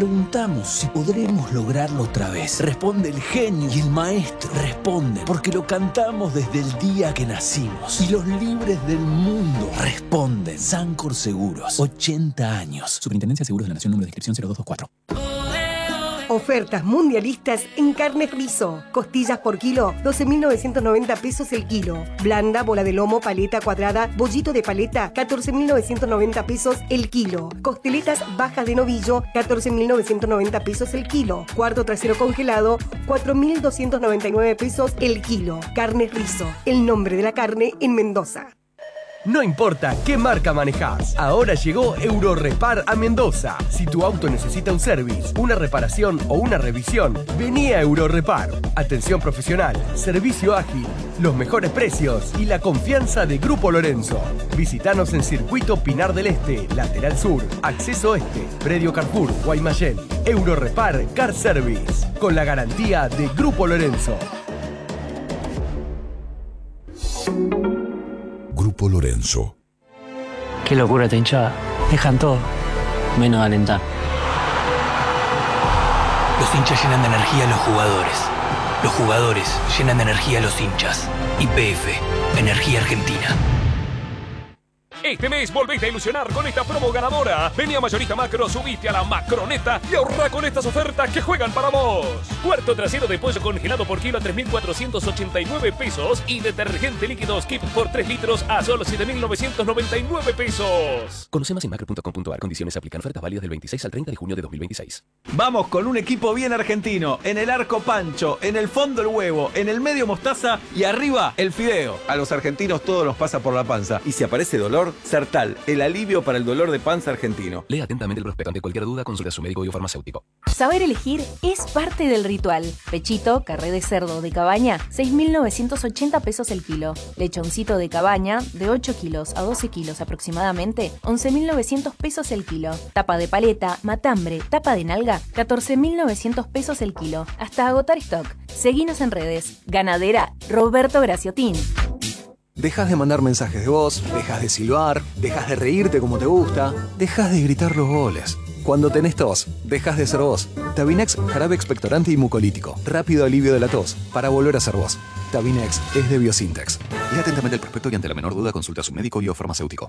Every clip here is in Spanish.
preguntamos si podremos lograrlo otra vez. Responde el genio y el maestro. Responden porque lo cantamos desde el día que nacimos. Y los libres del mundo responden. Sancor Seguros, 80 años. Superintendencia de Seguros de la Nación, número de inscripción 0224. Ofertas mundialistas en carne rizo. Costillas por kilo, 12.990 pesos el kilo. Blanda, bola de lomo, paleta cuadrada, bollito de paleta, 14.990 pesos el kilo. Costeletas bajas de novillo, 14.990 pesos el kilo. Cuarto trasero congelado, 4.299 pesos el kilo. Carne rizo, el nombre de la carne en Mendoza. No importa qué marca manejas, ahora llegó Eurorepar a Mendoza. Si tu auto necesita un service, una reparación o una revisión, vení a Eurorepar. Atención profesional, servicio ágil, los mejores precios y la confianza de Grupo Lorenzo. Visítanos en Circuito Pinar del Este, Lateral Sur, Acceso Este, Predio Carrefour, Guaymallén. Eurorepar Car Service, con la garantía de Grupo Lorenzo. Grupo Lorenzo. Qué locura esta hinchada. Dejan todo, menos alentar. Los hinchas llenan de energía a los jugadores. Los jugadores llenan de energía a los hinchas. YPF, Energía Argentina. Este mes volvete a ilusionar con esta promo ganadora. Vení a Mayorista Macro, subite a la Macroneta y ahorra con estas ofertas que juegan para vos. Cuarto trasero de pollo congelado por kilo a 3.489 pesos y detergente líquido Skip por 3 litros a solo 7.999 pesos. Conoce más en macro.com.ar. Condiciones aplican. Ofertas válidas del 26 al 30 de junio de 2026. Vamos con un equipo bien argentino. En el arco Pancho, en el fondo el huevo, en el medio mostaza y arriba el fideo. A los argentinos todo nos pasa por la panza. Y si aparece dolor, Sertal, el alivio para el dolor de panza argentino. Lea atentamente el prospecto. Ante cualquier duda, consulta a su médico o farmacéutico. Saber elegir es parte del ritual. Pechito, carré de cerdo de cabaña, 6.980 pesos el kilo. Lechoncito de cabaña, de 8 kilos a 12 kilos aproximadamente, 11.900 pesos el kilo. Tapa de paleta, matambre, tapa de nalga, 14.900 pesos el kilo. Hasta agotar stock. Seguinos en redes. Ganadera Roberto Graciotín. Dejas de mandar mensajes de voz, dejas de silbar, dejas de reírte como te gusta, dejas de gritar los goles. Cuando tenés tos, dejas de ser vos. Tabinex, jarabe expectorante y mucolítico. Rápido alivio de la tos, para volver a ser vos. Tabinex es de Biosintex. Lea atentamente el prospecto y ante la menor duda, consulta a su médico o farmacéutico.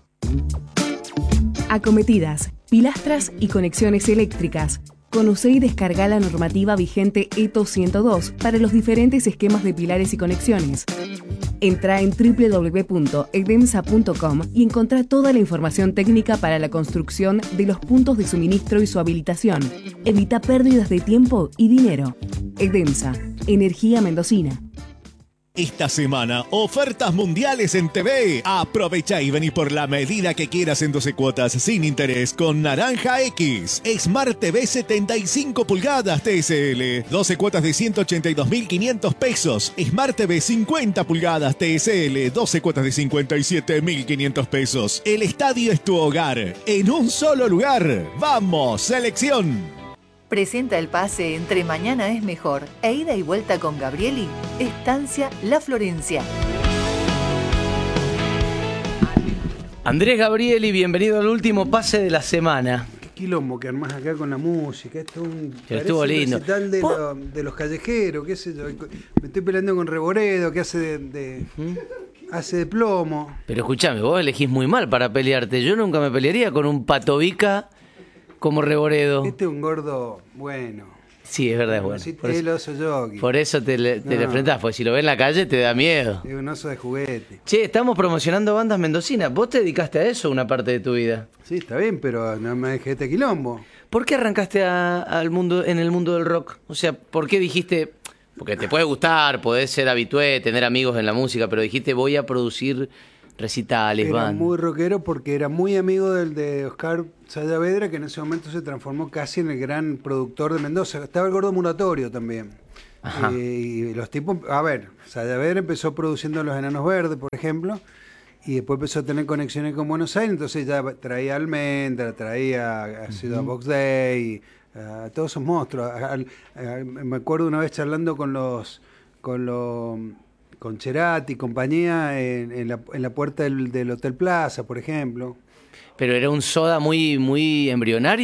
Acometidas, pilastras y conexiones eléctricas. Conoce y descarga la normativa vigente ETO 102 para los diferentes esquemas de pilares y conexiones. Entra en www.edemsa.com y encontrá toda la información técnica para la construcción de los puntos de suministro y su habilitación. Evita pérdidas de tiempo y dinero. Edemsa, energía mendocina. Esta semana, ofertas mundiales en TV. Aprovecha y vení por la medida que quieras en 12 cuotas sin interés con Naranja X. Smart TV 75 pulgadas TSL. 12 cuotas de 182.500 pesos. Smart TV 50 pulgadas TSL. 12 cuotas de 57.500 pesos. El estadio es tu hogar. En un solo lugar. ¡Vamos, selección! Presenta el pase Entre Mañana es Mejor e ida y vuelta con Gabrieli, Estancia La Florencia. Andrés Gabrieli, bienvenido al último pase de la semana. Qué quilombo que armás acá con la música. Esto es un estuvo lindo. Recital de los callejeros, qué sé yo. Me estoy peleando con Reboredo, que hace hace de plomo. Pero escúchame, vos elegís muy mal para pelearte. Yo nunca me pelearía con un patovica como Reboredo. Este es un gordo bueno. Sí, es verdad, es bueno. Por eso te le enfrentás, porque si lo ves en la calle te da miedo. Es un oso de juguete. Che, estamos promocionando bandas mendocinas. ¿Vos te dedicaste a eso una parte de tu vida? Sí, está bien, pero no me dejé este quilombo. ¿Por qué arrancaste en el mundo del rock? O sea, ¿por qué dijiste? Porque te puede gustar, podés ser habitué, tener amigos en la música, pero dijiste voy a producir recitales, Era bandas. muy rockero porque era muy amigo del de Oscar Saavedra, que en ese momento se transformó casi en el gran productor de Mendoza. Estaba el Gordo Muratorio también. Y los tipos, a ver, Saavedra empezó produciendo Los Enanos Verdes, por ejemplo, y después empezó a tener conexiones con Buenos Aires, entonces ya traía Almendra, traía a Ciudad Box Day, a todos esos monstruos. Me acuerdo una vez charlando con Cerati y compañía en la puerta del Hotel Plaza, por ejemplo. ¿Pero era un soda muy, muy embrionario?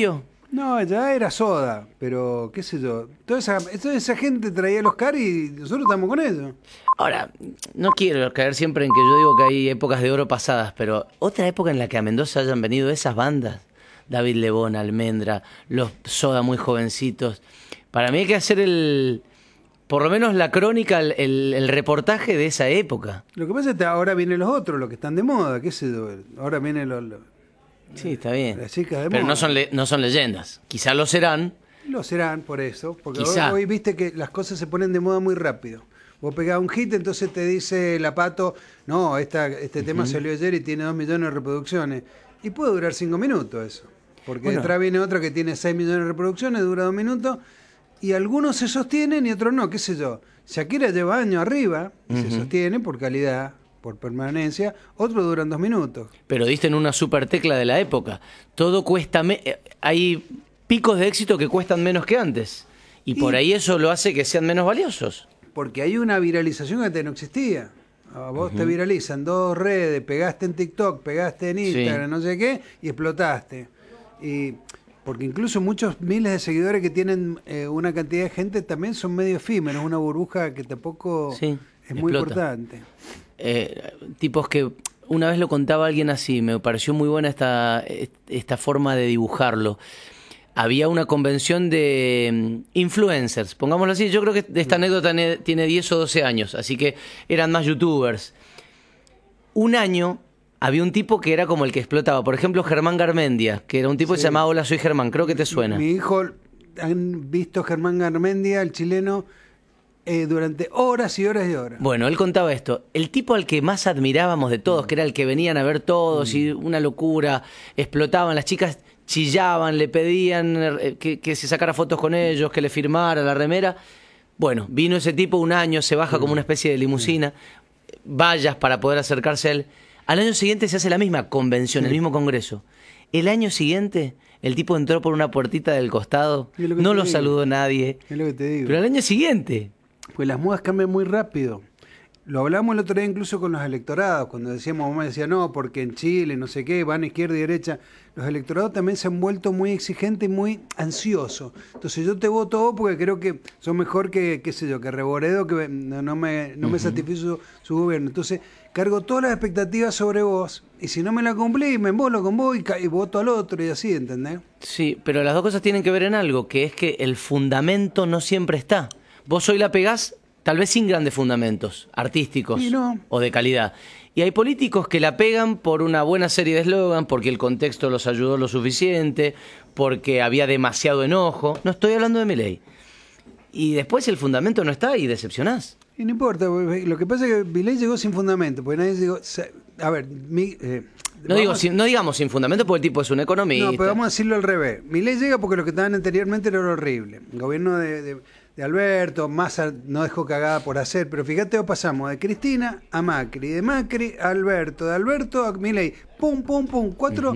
No, ya era Soda, pero qué sé yo. Toda esa gente traía el Oscar y nosotros estamos con ellos. Ahora, no quiero caer siempre en que yo digo que hay épocas de oro pasadas, pero otra época en la que a Mendoza hayan venido esas bandas, David Lebón, Almendra, los Soda muy jovencitos, para mí hay que hacer por lo menos la crónica, el reportaje de esa época. Lo que pasa es que ahora vienen los otros, los que están de moda, qué sé yo. Ahora vienen los sí, está bien. las chicas de pero moda. no son leyendas. Quizá lo serán. Lo serán por eso, porque Quizá. hoy viste que las cosas se ponen de moda muy rápido. Vos pegás un hit, entonces te dice la Pato, no, este tema salió ayer y tiene 2 millones de reproducciones. Y puede durar 5 minutos eso. Porque detrás viene otro que tiene 6 millones de reproducciones, dura 2 minutos. Y algunos se sostienen y otros no, qué sé yo. Shakira lleva años arriba y se sostiene por calidad, por permanencia. Otros duran 2 minutos. Pero diste en una super tecla de la época. Todo cuesta... hay picos de éxito que cuestan menos que antes. Y por ahí eso lo hace que sean menos valiosos. Porque hay una viralización que antes no existía. A vos te viralizan 2 redes, pegaste en TikTok, pegaste en Instagram, no sé qué, y explotaste. Y porque incluso muchos miles de seguidores que tienen una cantidad de gente también son medio efímeros, una burbuja que tampoco es muy importante. Tipos que una vez lo contaba alguien así, me pareció muy buena esta forma de dibujarlo. Había una convención de influencers, pongámoslo así. Yo creo que esta anécdota tiene 10 o 12 años, así que eran más youtubers. Un año había un tipo que era como el que explotaba. Por ejemplo, Germán Garmendia, que era un tipo que se llamaba Hola, soy Germán. Creo que te suena. Mi hijo han visto Germán Garmendia, el chileno, durante horas y horas y horas. Bueno, él contaba esto. El tipo al que más admirábamos de todos, que era el que venían a ver todos y una locura, explotaban, las chicas chillaban, le pedían que se sacara fotos con ellos, que le firmara la remera. Bueno, vino ese tipo un año, se baja como una especie de limusina, vallas para poder acercarse a él. Al año siguiente se hace la misma convención, el mismo congreso. El año siguiente, el tipo entró por una puertita del costado, no lo saludó nadie. Es lo que te digo. Pero al año siguiente... Pues las modas cambian muy rápido. Lo hablamos el otro día incluso con los electorados, cuando decíamos, mamá decía, no, porque en Chile, no sé qué, van izquierda y derecha. Los electorados también se han vuelto muy exigentes y muy ansiosos. Entonces yo te voto vos porque creo que son mejor que, qué sé yo, que Reboredo, que no me satisfizo su gobierno. Entonces cargo todas las expectativas sobre vos, y si no me la cumplí, me embolo con vos y voto al otro y así, ¿entendés? Sí, pero las dos cosas tienen que ver en algo, que es que el fundamento no siempre está. Vos hoy la pegás, tal vez sin grandes fundamentos artísticos o de calidad. Y hay políticos que la pegan por una buena serie de eslogan, porque el contexto los ayudó lo suficiente, porque había demasiado enojo. No estoy hablando de Milei. Y después el fundamento no está y decepcionás. Y no importa, lo que pasa es que Milei llegó sin fundamento, porque nadie llegó... A ver, no digamos sin fundamento porque el tipo es un economista. No, pero vamos a decirlo al revés. Milei llega porque lo que estaban anteriormente era horrible. El gobierno de Alberto, Massa no dejó cagada por hacer, pero fíjate, pasamos de Cristina a Macri, de Macri a Alberto, de Alberto a Milei, pum, pum, pum, cuatro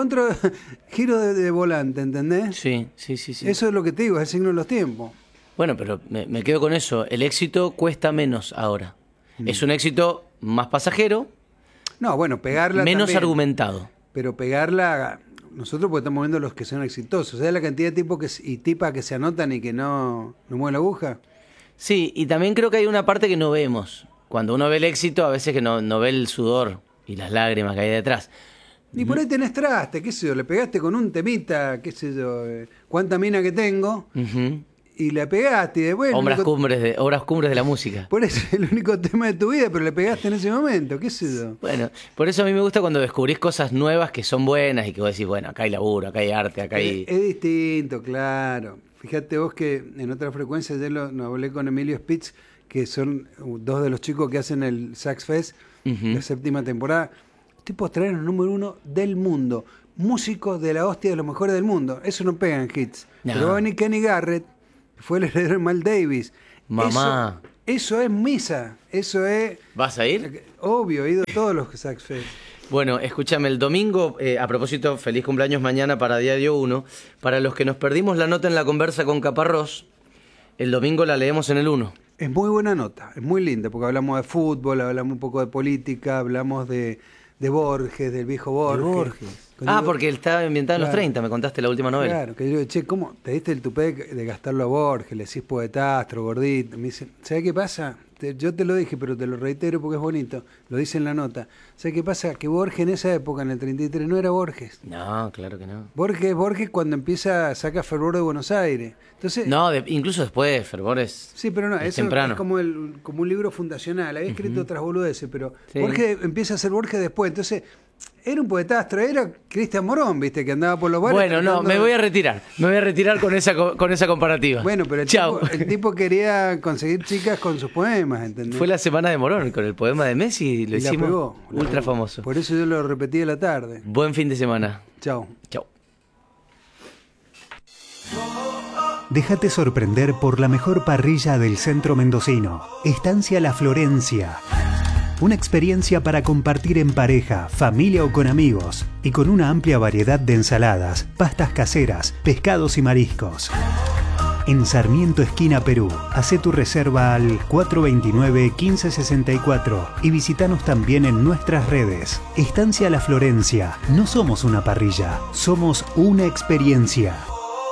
giros de volante, ¿entendés? Sí. Eso es lo que te digo, es el signo de los tiempos. Bueno, pero me quedo con eso, el éxito cuesta menos ahora. Es un éxito más pasajero, no, bueno, pegarla menos también, argumentado. Pero pegarla... Nosotros porque estamos viendo los que son exitosos. ¿Sabes la cantidad de tipos y tipas que se anotan y que no mueven la aguja? Sí, y también creo que hay una parte que no vemos. Cuando uno ve el éxito, a veces que no ve el sudor y las lágrimas que hay detrás. Y por ahí tenés traste, qué sé yo, le pegaste con un temita, qué sé yo, cuánta mina que tengo, y le pegaste y de bueno... Obras cumbres de la música. Por eso es el único tema de tu vida, pero le pegaste en ese momento, qué sé yo. Bueno, por eso a mí me gusta cuando descubrís cosas nuevas que son buenas y que vos decís, bueno, acá hay laburo, acá hay arte, acá hay... Es distinto, claro. Fíjate vos que en otra frecuencia ayer nos hablé con Emilio Spitz, que son 2 de los chicos que hacen el Sax Fest, la 7ª temporada. Los tipos traen el número 1 del mundo. Músicos de la hostia de los mejores del mundo. Eso no pegan hits. No. Pero va a venir Kenny Garrett, fue el heredero de Miles Davis. Mamá. Eso es misa. Eso es... ¿Vas a ir? Obvio, he ido a todos los Sax Fest. Bueno, escúchame, el domingo, a propósito, feliz cumpleaños mañana para Diario 1. Para los que nos perdimos la nota en la conversa con Caparrós, el domingo la leemos en el 1. Es muy buena nota, es muy linda, porque hablamos de fútbol, hablamos un poco de política, hablamos de Borges, del viejo Borges. Porque él estaba ambientado en los 30, me contaste la última novela. Claro, que yo digo, che, ¿cómo te diste el tupé de gastarlo a Borges? Le decís poetastro, gordito. Me dice, ¿sabes qué pasa? Yo te lo dije, pero te lo reitero porque es bonito. Lo dice en la nota. ¿Sabes qué pasa? Que Borges en esa época, en el 33, no era Borges. No, claro que no. Borges cuando saca Fervor de Buenos Aires. Entonces, no, incluso después, Fervor es sí, pero no, es eso temprano. Es como un libro fundacional. Había escrito otras boludeces, pero sí. Borges empieza a ser Borges después. Entonces, era un poetastro, era Cristian Morón, viste, que andaba por los bares. Bueno, no, me voy a retirar con esa comparativa. Bueno, pero el tipo quería conseguir chicas con sus poemas, ¿entendés? Fue la semana de Morón, con el poema de Messi, lo hicimos ultra famoso. Por eso yo lo repetí a la tarde. Buen fin de semana. Chao. Chao. Déjate sorprender por la mejor parrilla del centro mendocino. Estancia La Florencia. Una experiencia para compartir en pareja, familia o con amigos, y con una amplia variedad de ensaladas, pastas caseras, pescados y mariscos. En Sarmiento, esquina Perú. Hacé tu reserva al 429-1564 y visítanos también en nuestras redes. Estancia La Florencia. No somos una parrilla, somos una experiencia.